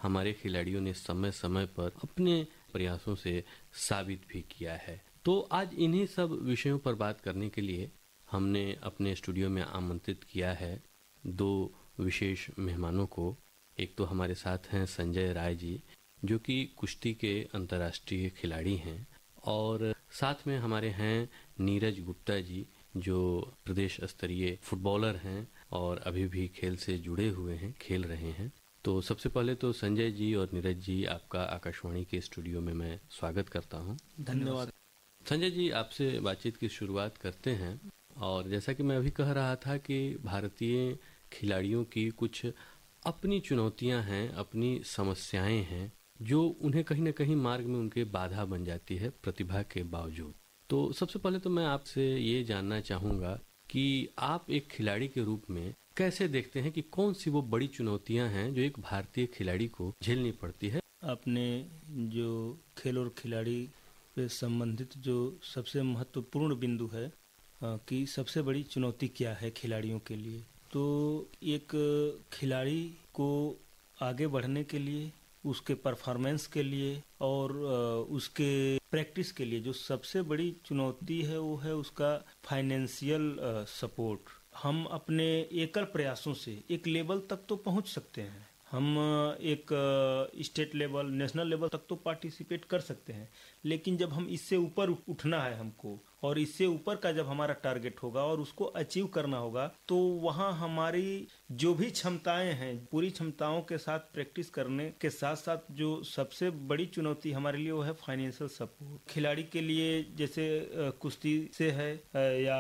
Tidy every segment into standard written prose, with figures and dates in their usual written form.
हमारे खिलाड़ियों ने समय समय पर अपने प्रयासों से साबित भी किया है। तो आज इन्हीं सब विषयों पर बात करने के लिए हमने अपने स्टूडियो में आमंत्रित किया है दो विशेष मेहमानों को। एक तो हमारे साथ हैं संजय राय जी, जो कि कुश्ती के अंतर्राष्ट्रीय खिलाड़ी हैं, और साथ में हमारे हैं नीरज गुप्ता जी, जो प्रदेश स्तरीय फुटबॉलर हैं और अभी भी खेल से जुड़े हुए हैं, खेल रहे हैं। तो सबसे पहले तो संजय जी और नीरज जी, आपका आकाशवाणी के स्टूडियो में मैं स्वागत करता हूं। धन्यवाद। संजय जी, आपसे बातचीत की शुरुआत करते हैं। और जैसा कि मैं अभी कह रहा था कि भारतीय खिलाड़ियों की कुछ अपनी चुनौतियां हैं, अपनी समस्याएं हैं, जो उन्हें कहीं ना कहीं मार्ग में उनके बाधा बन जाती है प्रतिभा के बावजूद। तो सबसे पहले तो मैं आपसे ये जानना चाहूँगा कि आप एक खिलाड़ी के रूप में कैसे देखते हैं कि कौन सी वो बड़ी चुनौतियां हैं जो एक भारतीय खिलाड़ी को झेलनी पड़ती है। आपने जो खेल और खिलाड़ी से संबंधित जो सबसे महत्वपूर्ण बिंदु है कि सबसे बड़ी चुनौती क्या है खिलाड़ियों के लिए, तो एक खिलाड़ी को आगे बढ़ने के लिए, उसके परफॉर्मेंस के लिए और उसके प्रैक्टिस के लिए जो सबसे बड़ी चुनौती है वो है उसका फाइनेंशियल सपोर्ट। हम अपने एकल प्रयासों से एक लेवल तक तो पहुंच सकते हैं, हम एक स्टेट लेवल, नेशनल लेवल तक तो पार्टिसिपेट कर सकते हैं, लेकिन जब हम इससे ऊपर उठना है हमको, और इससे ऊपर का जब हमारा टारगेट होगा और उसको अचीव करना होगा, तो वहाँ हमारी जो भी क्षमताएं हैं, पूरी क्षमताओं के साथ प्रैक्टिस करने के साथ साथ जो सबसे बड़ी चुनौती हमारे लिए वो है फाइनेंशियल सपोर्ट। खिलाड़ी के लिए जैसे कुश्ती से है या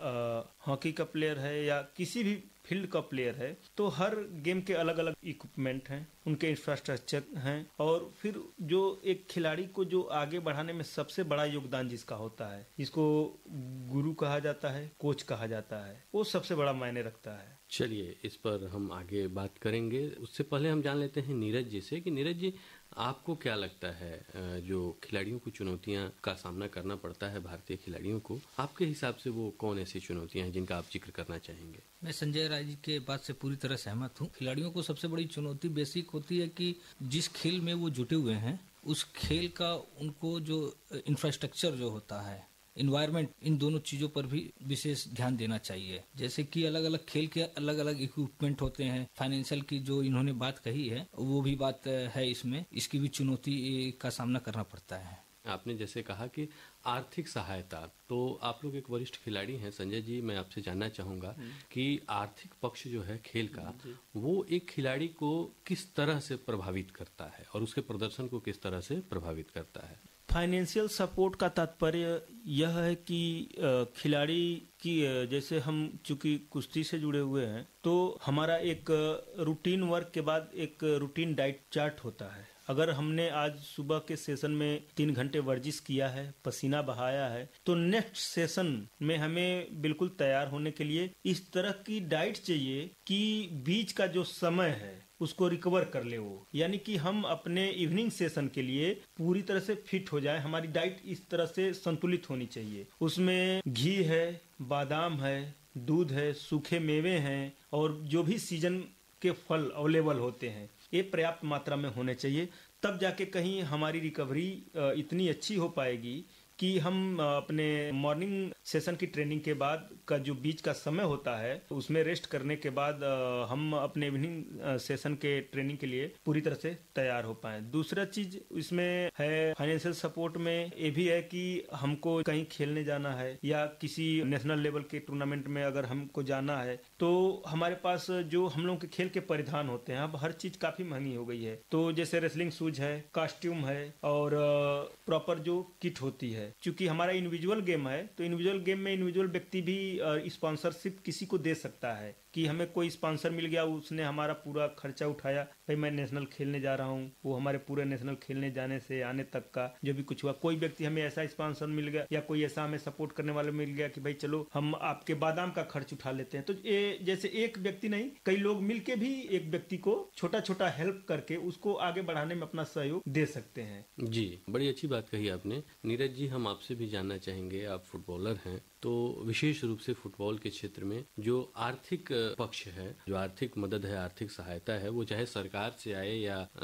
हॉकी का प्लेयर है या किसी भी फील्ड का प्लेयर है, तो हर गेम के अलग अलग इक्विपमेंट हैं, उनके इंफ्रास्ट्रक्चर हैं, और फिर जो एक खिलाड़ी को जो आगे बढ़ाने में सबसे बड़ा योगदान जिसका होता है, जिसको गुरु कहा जाता है, कोच कहा जाता है, वो सबसे बड़ा मायने रखता है। चलिए, इस पर हम आगे बात करेंगे। उससे पहले हम जान लेते हैं नीरज जी से कि नीरज जी, आपको क्या लगता है जो खिलाड़ियों को चुनौतियां का सामना करना पड़ता है, भारतीय खिलाड़ियों को, आपके हिसाब से वो कौन ऐसी चुनौतियां हैं जिनका आप जिक्र करना चाहेंगे? मैं संजय राय जी के बात से पूरी तरह सहमत हूँ। खिलाड़ियों को सबसे बड़ी चुनौती बेसिक होती है कि जिस खेल में वो जुटे हुए हैं, उस खेल का उनको जो इंफ्रास्ट्रक्चर जो होता है, इन्वायरमेंट, इन दोनों चीजों पर भी विशेष ध्यान देना चाहिए। जैसे कि अलग अलग खेल के अलग अलग इक्विपमेंट होते हैं। फाइनेंशियल की जो इन्होंने बात कही है वो भी बात है, इसमें इसकी भी चुनौती का सामना करना पड़ता है। आपने जैसे कहा कि आर्थिक सहायता, तो आप लोग एक वरिष्ठ खिलाड़ी हैं संजय जी, मैं आपसे जानना चाहूँगा कि आर्थिक पक्ष जो है खेल का, वो एक खिलाड़ी को किस तरह से प्रभावित करता है और उसके प्रदर्शन को किस तरह से प्रभावित करता है? फाइनेंशियल सपोर्ट का तात्पर्य यह है कि खिलाड़ी की, जैसे हम चूंकि कुश्ती से जुड़े हुए हैं, तो हमारा एक रूटीन वर्क के बाद एक रूटीन डाइट चार्ट होता है। अगर हमने आज सुबह के सेशन में 3 घंटे वर्जिश किया है, पसीना बहाया है, तो नेक्स्ट सेशन में हमें बिल्कुल तैयार होने के लिए इस तरह की डाइट चाहिए कि बीच का जो समय है उसको रिकवर कर ले वो, यानी कि हम अपने इवनिंग सेशन के लिए पूरी तरह से फिट हो जाए। हमारी डाइट इस तरह से संतुलित होनी चाहिए। उसमें घी है, बादाम है, दूध है, सूखे मेवे हैं, और जो भी सीजन के फल अवेलेबल होते हैं, ये पर्याप्त मात्रा में होने चाहिए। तब जाके कहीं हमारी रिकवरी इतनी अच्छी हो पाएगी कि हम अपने मॉर्निंग सेशन की ट्रेनिंग के बाद का जो बीच का समय होता है, उसमें रेस्ट करने के बाद हम अपने इवनिंग सेशन के ट्रेनिंग के लिए पूरी तरह से तैयार हो पाएं। दूसरा चीज इसमें है फाइनेंशियल सपोर्ट में ये भी है कि हमको कहीं खेलने जाना है या किसी नेशनल लेवल के टूर्नामेंट में अगर हमको जाना है, तो हमारे पास जो हम लोग के खेल के परिधान होते हैं, अब हर चीज काफी महंगी हो गई है। तो जैसे रेसलिंग शूज है, कॉस्ट्यूम है, और प्रॉपर जो किट होती है। क्योंकि हमारा इंडिविजुअल गेम है, तो इंडिविजुअल गेम में इंडिविजुअल व्यक्ति भी स्पॉन्सरशिप किसी को दे सकता है कि हमें कोई स्पॉन्सर मिल गया, उसने हमारा पूरा खर्चा उठाया, भाई मैं नेशनल खेलने जा रहा हूँ, वो हमारे पूरे नेशनल खेलने जाने से आने तक का जो भी कुछ हुआ, कोई व्यक्ति हमें ऐसा स्पॉन्सर मिल गया या कोई ऐसा हमें सपोर्ट करने वाला मिल गया कि भाई चलो हम आपके बादाम का खर्च उठा लेते हैं। तो ये जैसे एक व्यक्ति नहीं, कई लोग मिलके भी एक व्यक्ति को छोटा छोटा हेल्प करके उसको आगे बढ़ाने में अपना सहयोग दे सकते हैं। जी, बड़ी अच्छी बात कही आपने। नीरज जी, हम आपसे भी जानना चाहेंगे, आप फुटबॉलर हैं, तो विशेष रूप से फुटबॉल के क्षेत्र में जो आर्थिक पक्ष है, जो आर्थिक मदद है, आर्थिक सहायता है, वो चाहे सरकार से आए या